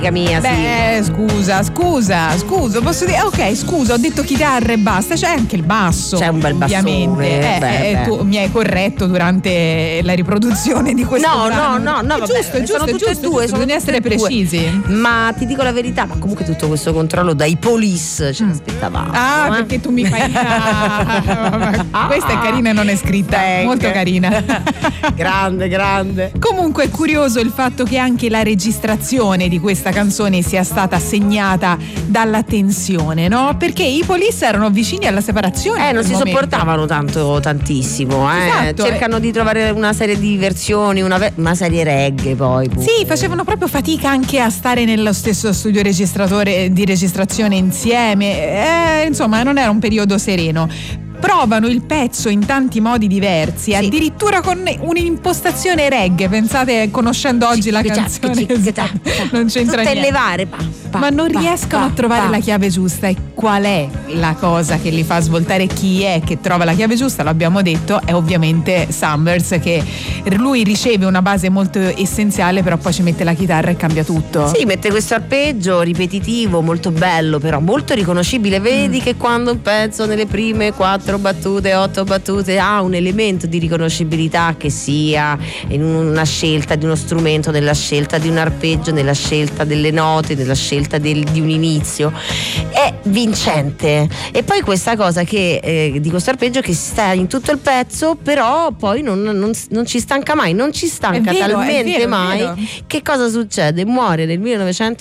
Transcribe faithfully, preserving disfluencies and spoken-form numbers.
mia, Beh, sì. scusa, scusa, scusa, posso dire, ok, scusa, ho detto chitarra e basta, c'è anche il basso. C'è un bel ovviamente. bassone, Eh, beh, eh, beh. tu mi hai corretto durante la riproduzione di questo No, brano. no, no, no, È vabbè, giusto, è giusto, sono è tutte e giusto, due, giusto, sono bisogna tutte essere e due. precisi. Ma ti dico la verità, ma comunque tutto questo controllo dai Police ce l'aspettavamo. Ah, eh? perché tu mi fai. Ah, questa è carina e non è scritta. Thank. Molto carina. Grande, grande. Comunque è curioso il fatto che anche la registrazione di questa canzone sia stata segnata dalla tensione, no? Perché i Police erano vicini alla separazione. Eh, in non quel si momento. sopportavano tanto, tantissimo, eh. Esatto. Cercano di trovare una serie di versioni, una, ve- una serie reggae poi. pure. Sì, facevano proprio fatica anche a stare nello stesso studio registratore di registrazione insieme. Eh, insomma, non era un periodo sereno. Provano il pezzo in tanti modi diversi, Sì. addirittura con un'impostazione reggae. Pensate, conoscendo oggi la canzone, non c'entra Tutte niente. le varie, pa, pa, Ma non pa, riescono pa, a trovare pa. la chiave giusta. E qual è la cosa che li fa svoltare? Chi è che trova la chiave giusta? L'abbiamo detto, è ovviamente Summers, che lui riceve una base molto essenziale, però poi ci mette la chitarra e cambia tutto. Sì, mette questo arpeggio ripetitivo, molto bello, però molto riconoscibile. Vedi Mm. che quando un pezzo nelle prime quattro battute, otto battute ha un elemento di riconoscibilità, che sia in una scelta di uno strumento, nella scelta di un arpeggio, nella scelta delle note, nella scelta del, di un inizio, è vincente. E poi questa cosa che eh, di questo arpeggio che sta in tutto il pezzo, però poi non, non, non ci stanca mai, non ci stanca È vero, è talmente vero, è mai vero. che cosa succede? Muore nel millenovecento